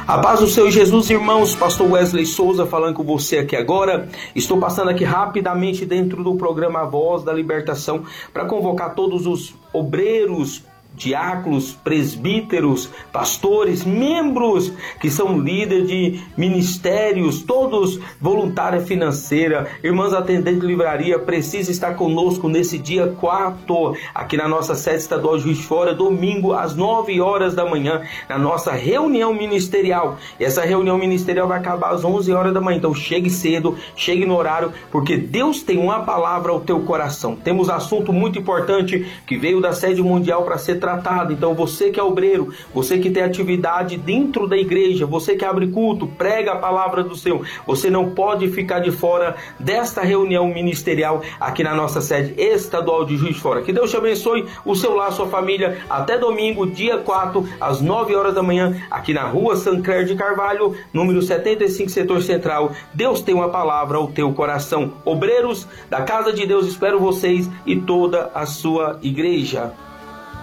A paz do Senhor Jesus, irmãos, pastor Wesley Souza falando com você aqui agora. Estou passando aqui rapidamente dentro do programa A Voz da Libertação para convocar todos os obreiros, diáconos, presbíteros, pastores, membros que são líderes de ministérios, todos voluntária financeira, irmãs atendentes de livraria, precisa estar conosco nesse dia 4, aqui na nossa sede estadual de Juiz de Fora, domingo às 9 horas da manhã, na nossa reunião ministerial. E essa reunião ministerial vai acabar às 11 horas da manhã, então chegue cedo, chegue no horário, porque Deus tem uma palavra ao teu coração. Temos assunto muito importante que veio da sede mundial para ser tratado. Então você que é obreiro, você que tem atividade dentro da igreja, você que abre culto, prega a palavra do Senhor, você não pode ficar de fora desta reunião ministerial aqui na nossa sede estadual de Juiz de Fora. Que Deus te abençoe, o seu lar, sua família, até domingo, dia 4, às 9 horas da manhã, aqui na rua Sancler de Carvalho, número 75, setor central. Deus tem uma palavra ao teu coração. Obreiros da Casa de Deus, espero vocês e toda a sua igreja.